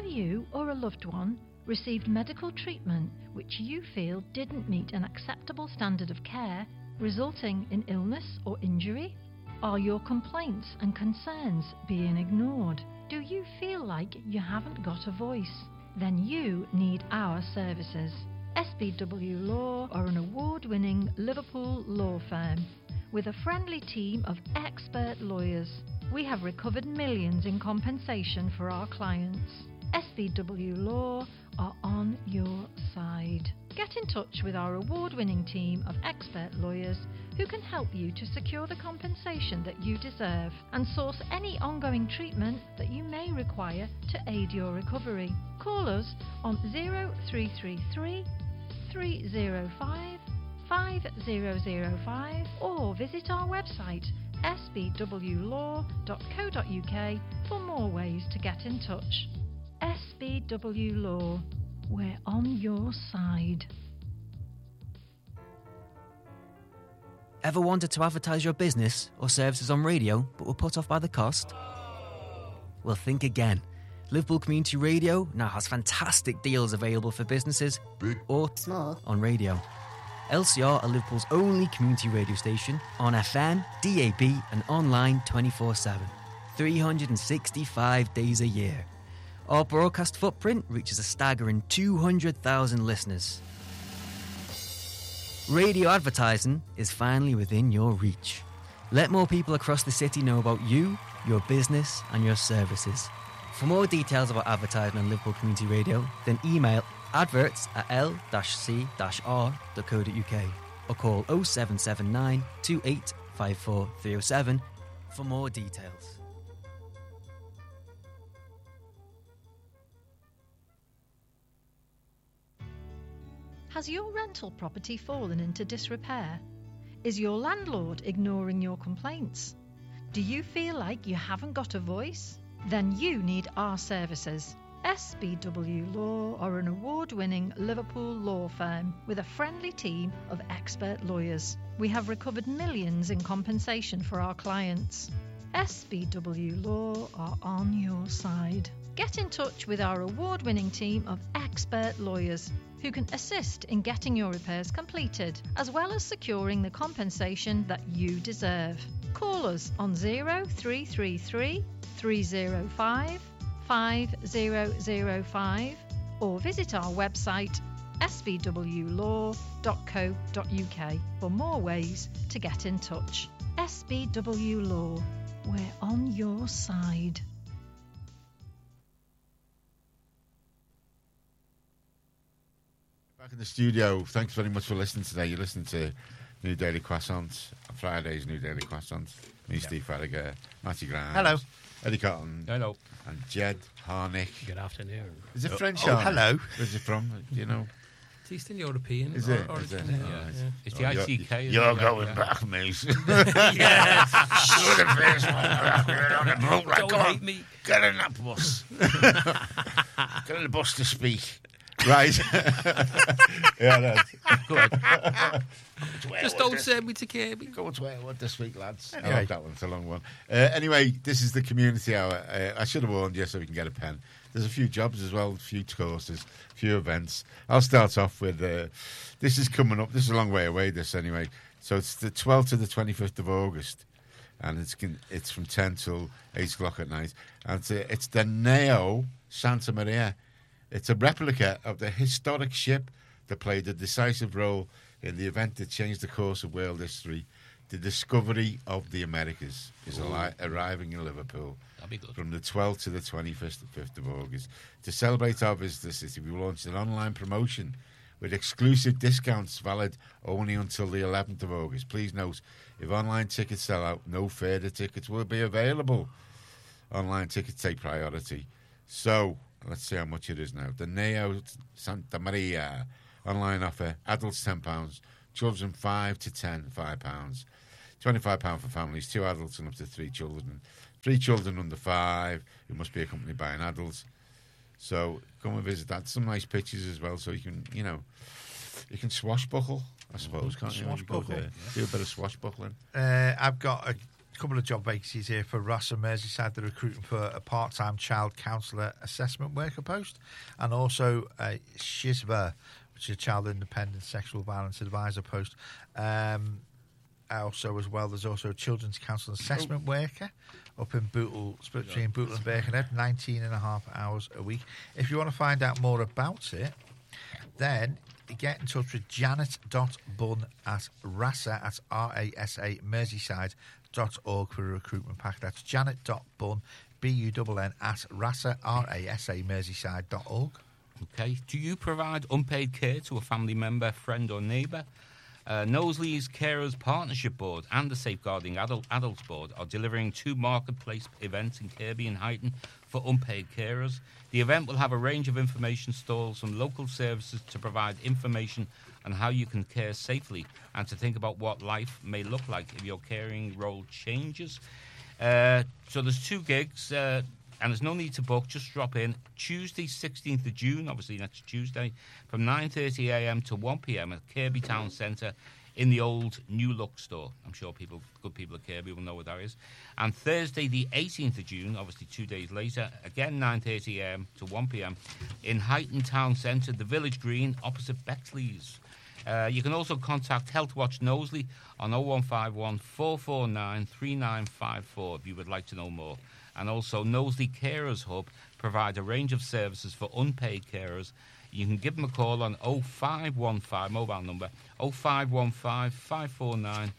Have you or a loved one received medical treatment which you feel didn't meet an acceptable standard of care, resulting in illness or injury? Are your complaints and concerns being ignored? Do you feel like you haven't got a voice? Then you need our services. SBW Law are an award-winning Liverpool law firm with a friendly team of expert lawyers. We have recovered millions in compensation for our clients. SBW Law are on your side. Get in touch with our award-winning team of expert lawyers who can help you to secure the compensation that you deserve and source any ongoing treatment that you may require to aid your recovery. Call us on 0333 305 5005 or visit our website sbwlaw.co.uk for more ways to get in touch. SBW Law, we're on your side. Ever wanted to advertise your business or services on radio but were put off by the cost? Well, think again. Liverpool Community Radio now has fantastic deals available for businesses, big or small, on radio. LCR are Liverpool's only community radio station on FM, DAB and online 24/7, 365 days a year. Our broadcast footprint reaches a staggering 200,000 listeners. Radio advertising is finally within your reach. Let more people across the city know about you, your business and your services. For more details about advertising on Liverpool Community Radio, then email adverts@l-c-r.co.uk or call 0779 2854 307 for more details. Has your rental property fallen into disrepair? Is your landlord ignoring your complaints? Do you feel like you haven't got a voice? Then you need our services. SBW Law are an award-winning Liverpool law firm with a friendly team of expert lawyers. We have recovered millions in compensation for our clients. SBW Law are on your side. Get in touch with our award-winning team of expert lawyers who can assist in getting your repairs completed, as well as securing the compensation that you deserve. Call us on 0333 305 5005 or visit our website sbwlaw.co.uk for more ways to get in touch. SBW Law, we're on your side. Back in the studio, thanks very much for listening today. You're listening to New Daily Croissants, Friday's New Daily Croissants. Me, Steve Farragher, Matty Graham. Hello. Eddie Cotton. Hello. And Jed Harnick. Good afternoon. Is it French? Oh, hello. Where's it from? Do you know? It's Eastern European. Is it? Origin, Is it? yeah, Oh, yeah. It's the you're- ICK. You're going back, mate. Yeah. You're the first one. On the boat, like, Don't come on. hate me. Get in that bus. Get in the bus to speak. Right. Yeah, that's Good. Just don't send me to Kirby. Go to Airwood this week, lads. Anyway. I like that one. It's a long one. Anyway, this is the community hour. I should have warned you so we can get a pen. There's a few jobs as well, a few courses, a few events. I'll start off with, this is coming up. This is a long way away, this anyway. So it's the 12th to the 25th of August. And it's from 10 till 8 o'clock at night. And it's the Neo Santa Maria. It's a replica of the historic ship that played a decisive role in the event that changed the course of world history. The discovery of the Americas is arriving in Liverpool. That'd be good. From the 12th to the 25th of August. To celebrate our visit to the city, we launched an online promotion with exclusive discounts valid only until the 11th of August. Please note, if online tickets sell out, no further tickets will be available. Online tickets take priority. So, let's see how much it is now. The Neo Santa Maria online offer. Adults £10, children 5 to 10, £5. £25 for families, 2 adults and up to 3 children. 3 children under 5 who must be accompanied by an adult. So come and visit that. Some nice pictures as well, so you can, you can swashbuckle, I suppose, can't you? When you go there? Do a bit of swashbuckling. I've got a couple of job vacancies here for Ross and Merseyside. They're recruiting for a part-time child counsellor assessment worker post, and also a SHISVA, which is a child independent sexual violence advisor post. Also, as well, there's also a children's counsel assessment worker up in Bootle, split between Bootle and Birkenhead, 19.5 hours a week. If you want to find out more about it, then get in touch with janet.bunn at RASA, that's R-A-S-A, Merseyside.org for a recruitment pack. That's janet.bunn, B-U-N-N, at RASA, R-A-S-A, Merseyside.org. Okay. Do you provide unpaid care to a family member, friend or neighbour? Knowsley's Carers Partnership Board and the Safeguarding Adults Board are delivering 2 marketplace events in Kirkby and Huyton for unpaid carers. The event will have a range of information stalls from local services to provide information on how you can care safely and to think about what life may look like if your caring role changes. So there's 2 gigs, and there's no need to book, just drop in. Tuesday, 16th of June, obviously next Tuesday, from 9:30am to 1pm at Kirkby Town Centre in the old New Look store. I'm sure good people at Kirkby will know what that is. And Thursday, the 18th of June, obviously 2 days later, again 9:30am to 1pm in Huyton Town Centre, the Village Green, opposite Bexley's. You can also contact Health Watch Knowsley on 0151 449 3954 if you would like to know more. And also, Knowsley Carers Hub provide a range of services for unpaid carers. You can give them a call on 0515, mobile number, 0515 549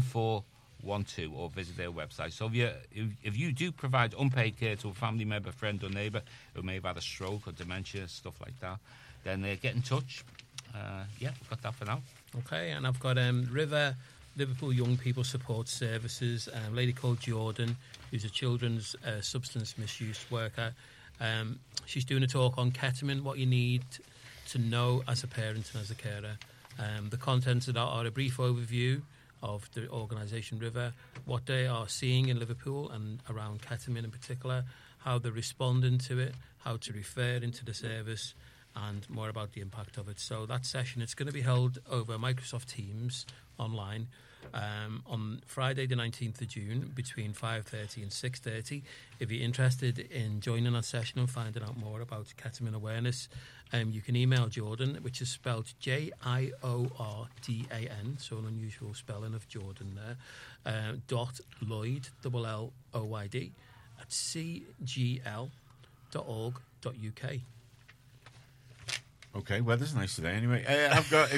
1412, or visit their website. So if you do provide unpaid care to a family member, friend or neighbour who may have had a stroke or dementia, stuff like that, then get in touch. We've got that for now. Okay, and I've got Liverpool Young People Support Services, a lady called Jordan, who's a children's substance misuse worker. She's doing a talk on ketamine, what you need to know as a parent and as a carer. The contents of that are a brief overview of the organisation River, what they are seeing in Liverpool and around ketamine in particular, how they're responding to it, how to refer into the service, and more about the impact of it. So that session, it's going to be held over Microsoft Teams online on Friday the 19th of June between 5:30 and 6:30. If you're interested in joining that session and finding out more about ketamine awareness, you can email Jordan, which is spelled J-I-O-R-D-A-N, so an unusual spelling of Jordan there, dot Lloyd, L-L-O-Y-D, at cgl.org.uk. Okay, weather's nice today anyway. I've got...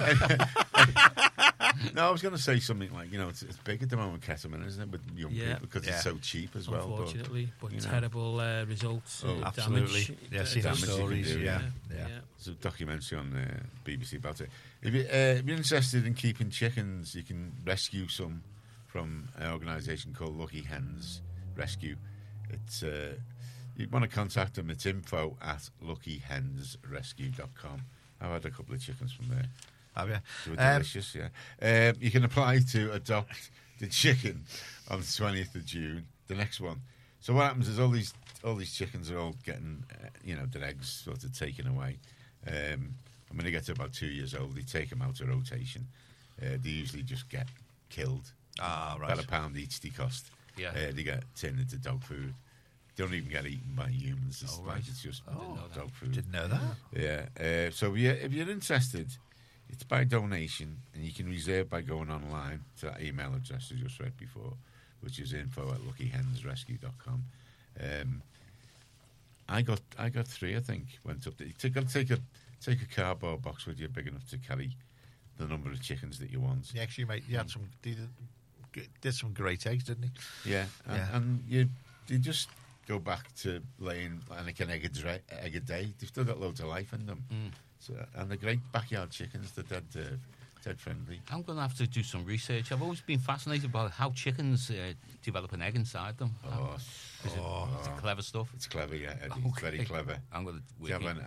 No, I was going to say something like, it's big at the moment, ketamine, isn't it, with young people, because it's so cheap as well. Unfortunately, but terrible results. Absolutely. Damage. Yeah, see those stories. Yeah. There's a documentary on BBC about it. If you're interested in keeping chickens, you can rescue some from an organisation called Lucky Hens Rescue. It's... you want to contact them, it's info@luckyhensrescue.com. I've had a couple of chickens from there. Have you? They were delicious, yeah. You can apply to adopt the chicken on the 20th of June, the next one. So what happens is all these chickens are all getting, their eggs sort of taken away. And when they get to about 2 years old, they take them out of rotation. They usually just get killed. Ah, right. About £1 each they cost. Yeah. They get turned into dog food. They don't even get eaten by humans. It's it's just dog food. Didn't know that. Yeah. So if you're interested, it's by donation, and you can reserve by going online to that email address I just read before, which is info@luckyhensrescue.com. I got 3, I think. Went up there. Take a cardboard box with you big enough to carry the number of chickens that you want. Yeah, actually, mate, you had did some great eggs, didn't he? Yeah, and you just go back to laying like an egg a day. They've still got loads of life in them. So, and they're great backyard chickens. They're dead friendly. I'm going to have to do some research. I've always been fascinated by how chickens develop an egg inside them. It's clever stuff. It's clever, yeah. It's very clever. I'm going to. Do you have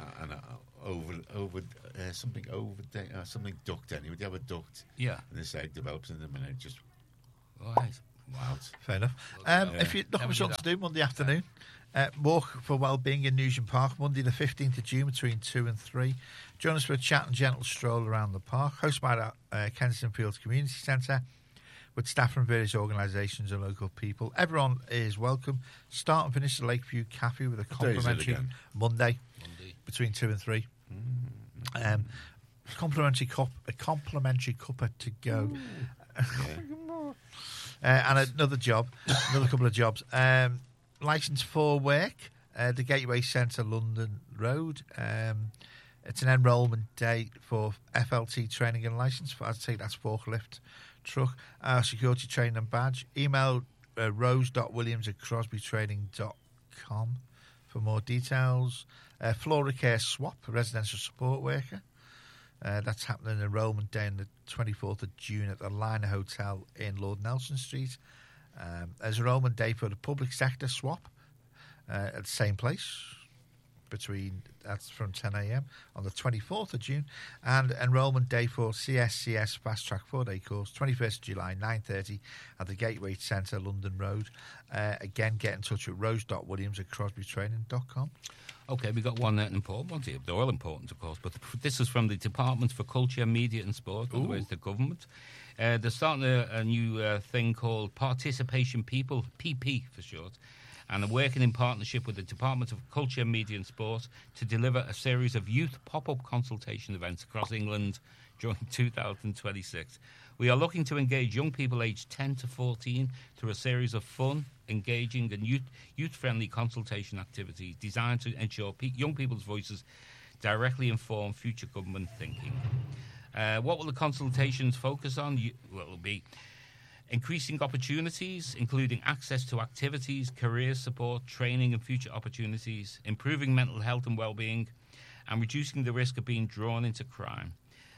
something duct anyway? Do you have a duct? Yeah. And this egg develops in them, and it just. Right. Wow. Fair enough. If you're looking for something to do Monday afternoon, Walk for Wellbeing in Nugent Park, Monday the 15th of June between 2 and 3. Join us for a chat and gentle stroll around the park, hosted by Kensington Fields Community Centre. with staff from various organisations and local people. Everyone is welcome. Start and finish the Lakeview Cafe with a What day is it complimentary again? Monday between 2 and 3. Complimentary cuppa to go. And another couple of jobs. Licence for work, the Gateway Centre, London Road. It's an enrolment day for FLT training and licence. I'd say that's forklift, truck, security training and badge. Email rose.williams@crosbytraining.com for more details. Flora Care Swap, residential support worker. That's happening enrolment day on the 24th of June at the Liner Hotel in Lord Nelson Street. There's enrolment day for the public sector swap at the same place. That's from 10 a.m. on the 24th of June, and enrolment day for CSCS Fast Track 4-day course, 21st of July, 9:30 at the Gateway Centre, London Road. Again, get in touch with rose.williams@crosbytraining.com. Okay, we got one important one here. They're all important, of course, but this is from the Department for Culture, Media and Sport, in other words, the government. They're starting a new thing called Participation People, PP for short, and are working in partnership with the Department of Culture, Media and Sport to deliver a series of youth pop-up consultation events across England during 2026. We are looking to engage young people aged 10 to 14 through a series of fun, engaging and youth-friendly consultation activities designed to ensure young people's voices directly inform future government thinking. What will the consultations focus on? Well, it'll be increasing opportunities, including access to activities, career support, training and future opportunities, improving mental health and well-being, and reducing the risk of being drawn into crime.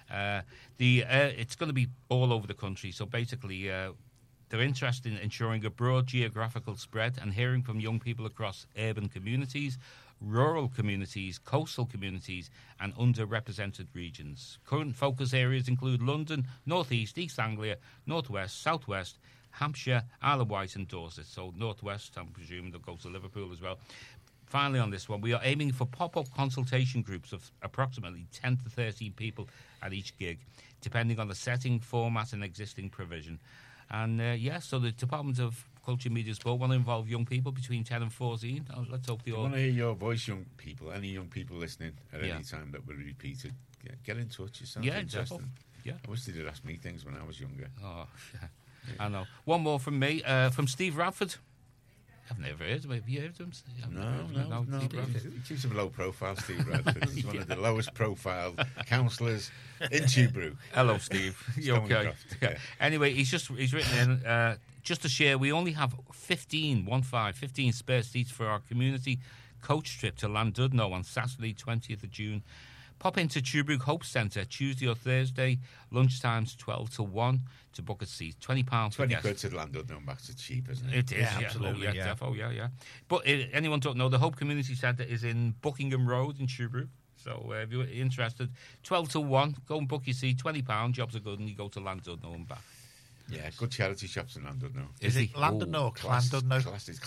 It's going to be all over the country, so basically they're interested in ensuring a broad geographical spread and hearing from young people across urban communities, rural communities, coastal communities and underrepresented regions. Current focus areas include London, North East, East Anglia, North West, South West, Hampshire, Isle of Wight and Dorset. So North West, I'm presuming they'll go to Liverpool as well. Finally on this one, we are aiming for pop-up consultation groups of approximately 10 to 13 people at each gig, depending on the setting, format and existing provision. And so the Department of Culture, Media and Sport want to involve young people between 10 and 14. Let's hope they all... I want to hear your voice, young people. Any young people listening at any time that will repeat it, get in touch. It sounds interesting. Yeah. I wish they'd asked me things when I was younger. Oh, yeah. I know. One more from me, from Steve Radford. I've never heard of him. Have you heard of him? No. He keeps him low profile, Steve Radford. He's one of the lowest profile councillors in Tobruk. Hello, Steve. You okay? Yeah. Anyway, he's written in just to share. We only have 15 spare seats for our community coach trip to Llandudno on Saturday, 20th of June. Pop into Tobruk Hope Centre Tuesday or Thursday, lunchtimes 12 to 1 to book a seat. £20 for guests. 20 quid to Llandudno and back to cheap, isn't it? It is, absolutely. Yeah. But anyone don't know, the Hope Community Centre is in Buckingham Road in Tobruk. So if you're interested, 12 to 1, go and book your seat, £20, jobs are good, and you go to Llandudno and back. Yeah, good charity shops in Llandudno. Is it Llandudno or Llandudno?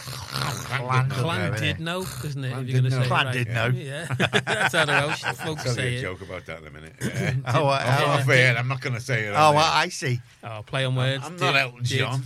Llandudno, isn't it? If you're going to say Llandudno. Yeah, that's how the Welsh folks I'll tell say you a it. joke about that in a minute. Yeah. Oh, fair. I'm not going to say it. I see. Oh, play on words. I'm not Elton John.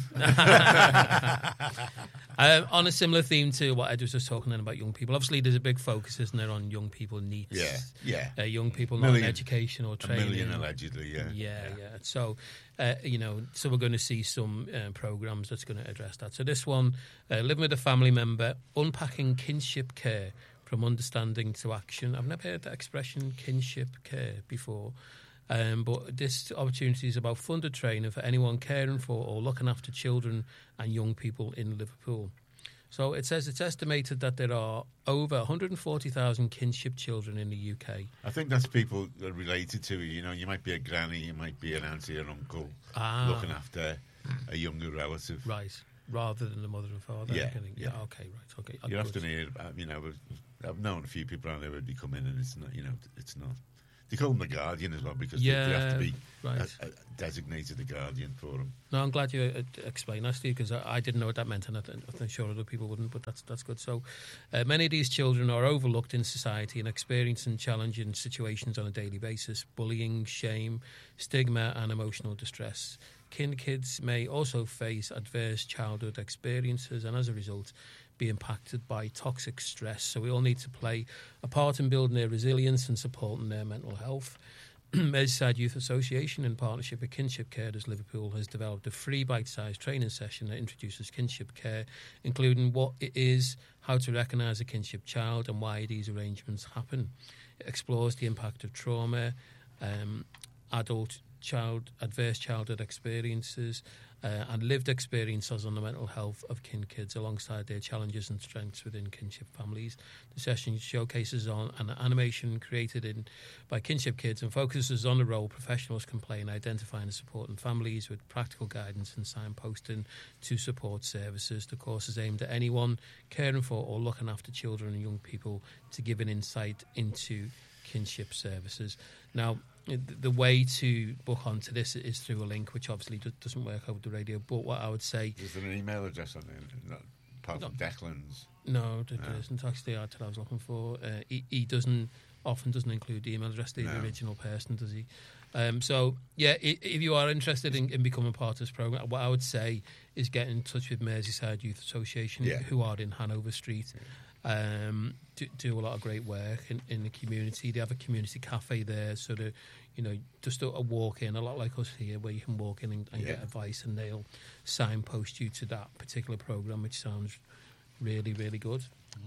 On a similar theme to what Ed was just talking about young people, obviously there's a big focus, isn't there, on young people needs. Yeah. Young people not in education or training. $1 million allegedly, yeah. So, so we're going to see some programs that's going to address that. So this one, living with a family member, unpacking kinship care from understanding to action. I've never heard that expression, kinship care, before. But this opportunity is about funded training for anyone caring for or looking after children and young people in Liverpool. So it says it's estimated that there are over 140,000 kinship children in the UK. I think that's people that are related to you. You know, you might be a granny, you might be an auntie or uncle looking after a younger relative. Right. Rather than the mother and father. Yeah. Okay, right. Okay. You often hear, I've known a few people around there who come in and it's not. They call them the guardian as well because they have to be designated a guardian for them. No, I'm glad you explained that, Steve, because I didn't know what that meant, and I'm sure other people wouldn't, but that's good. So many of these children are overlooked in society and experiencing challenging situations on a daily basis, bullying, shame, stigma and emotional distress. kids may also face adverse childhood experiences and as a result be impacted by toxic stress. So we all need to play a part in building their resilience and supporting their mental health. Merseyside Youth Association, in partnership with Kinship Carers Liverpool, has developed a free bite-sized training session that introduces kinship care, including what it is, how to recognise a kinship child and why these arrangements happen. It explores the impact of trauma, adverse childhood experiences and lived experiences on the mental health of kids alongside their challenges and strengths within kinship families. The session showcases on an animation created by kinship kids and focuses on the role professionals can play in identifying and supporting families with practical guidance and signposting to support services. The course is aimed at anyone caring for or looking after children and young people to give an insight into kinship services. Now, the way to book onto this is through a link, which obviously doesn't work over the radio. But what I would say... Is there an email address on there? Apart from Declan's? No, there isn't. Actually, that's what I was looking for. He often doesn't include the email address, the original person, does he? So, yeah, if you are interested in becoming part of this programme, what I would say is get in touch with Merseyside Youth Association, who are in Hanover Street. Do a lot of great work in the community. They have a community cafe there, so that just a walk in, a lot like us here, where you can walk in and get advice, and they'll signpost you to that particular program, which sounds really, really good.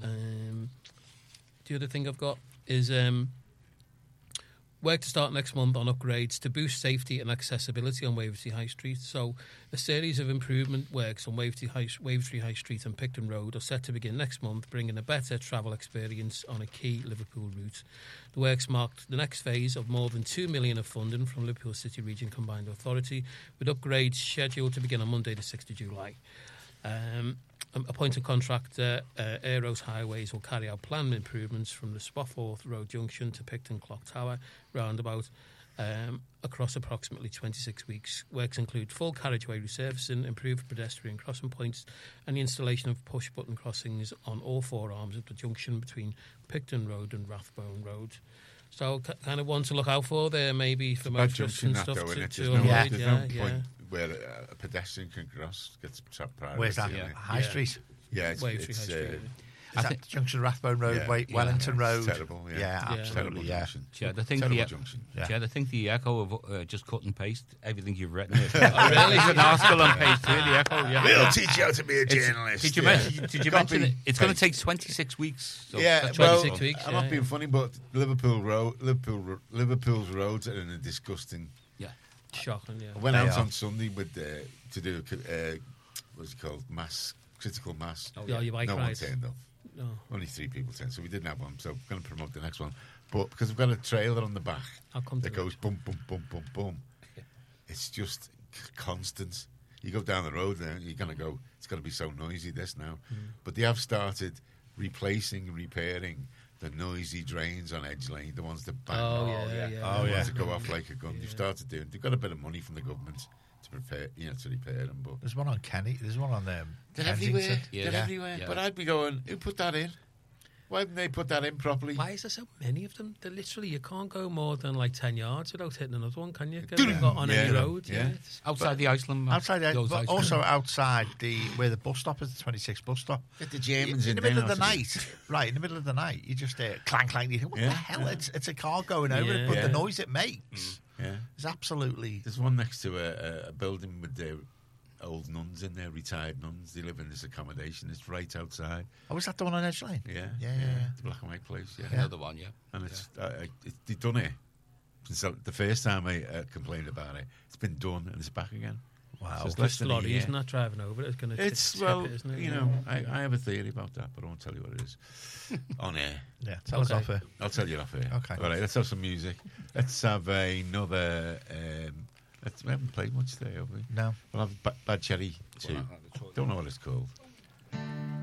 The other thing I've got is work to start next month on upgrades to boost safety and accessibility on Wavertree High Street. So a series of improvement works on Wavertree High Street and Picton Road are set to begin next month, bringing a better travel experience on a key Liverpool route. The works marked the next phase of more than £2 million of funding from Liverpool City Region Combined Authority, with upgrades scheduled to begin on Monday the 6th of July. Appointed contractor Aeros Highways will carry out planned improvements from the Spofford Road Junction to Picton Clock Tower roundabout across approximately 26 weeks. Works include full carriageway resurfacing, improved pedestrian crossing points, and the installation of push-button crossings on all four arms of the junction between Picton Road and Rathbone Road. So kind of one to look out for there, maybe for motorists and stuff. There's no point where a pedestrian can cross, gets trapped priority. Where's that? High Street? Yeah, it's High Street. Is that Junction Rathbone Road, Wellington Road? Terrible, Absolutely, junction. Yeah, I think the Echo of just cut and paste everything you've written. Really? It's an article on page 3 of the Echo. Yeah. We'll teach you how to be a journalist. Did you mention it? It's going to take 26 weeks. So 26 weeks. I'm not being funny, but Liverpool's roads are in a disgusting. Shocking. Yeah. I went out on Sunday with to do what's it called, critical mass. Your bike no ride. One turned up. No. Only 3 people turned, so we didn't have one. So I'm going to promote the next one, but because we've got a trailer on the back that goes boom, boom, boom, boom, boom. It's just constant. You go down the road there, you're going to go. It's going to be so noisy. This now, but they have started repairing the noisy drains on Edge Lane, the ones that bang. The ones that go off like a gun. They've started doing. They've got a bit of money from the government to repair them. But there's one on Kenny. There's one on They're Kensington. everywhere. They're everywhere. Yeah. But I'd be going, who put that in? Why didn't they put that in properly? Why is there so many of them? They're literally, you can't go more than like 10 yards without hitting another one, can you? On any road. Yeah. Outside the Iceland. But also outside where the bus stop is, the 26 bus stop. Get the Germans in the middle of the night. Right, in the middle of the night, you just hear clank, clank. You think, what the hell? It's a car going over it, but the noise it makes is absolutely... There's one next to a building with their old nuns in there, retired nuns. They live in this accommodation. It's right outside. Oh, is that the one on Edge Lane? Yeah. The black and white place, Another one, And they've done it. Since the first time I complained about it, it's been done and it's back again. Wow. So it's less than lorries not driving over it. Isn't it? I have a theory about that, but I won't tell you what it is. On air. Yeah, tell us off air. I'll tell you off air. Okay. All right, let's have some music. Let's have another... we haven't played much today, have we? No. We'll have Bad Cherry 2. Don't know what it's called.